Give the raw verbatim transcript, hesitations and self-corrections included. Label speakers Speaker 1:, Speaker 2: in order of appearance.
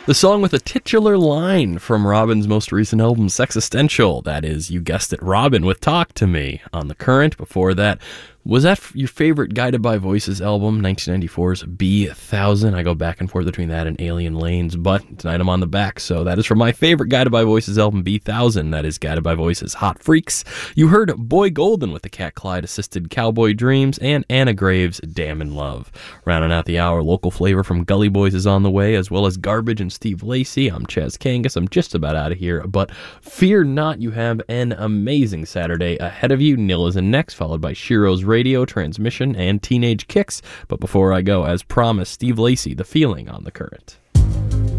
Speaker 1: The song with a titular line from Robin's most recent album, Sexistential. That is, you guessed it, Robin with Talk to Me. On The Current, before that, was that your favorite Guided by Voices album, nineteen ninety-four's B one thousand? I go back and forth between that and Alien Lanes, but tonight I'm on the back, so that is from my favorite Guided by Voices album, B one thousand. That is Guided by Voices' Hot Freaks. You heard Boy Golden with the Cat Clyde-assisted Cowboy Dreams, and Anna Graves' Damn in Love. Rounding out the hour, local flavor from Gully Boys is on the way, as well as Garbage and Steve Lacy. I'm Chaz Kangas. I'm just about out of here, but fear not, you have an amazing Saturday ahead of you. Nil is in next, followed by Shiro's Radio, Transmission, and Teenage Kicks. But before I go, as promised, Steve Lacy, The Feeling on The Current.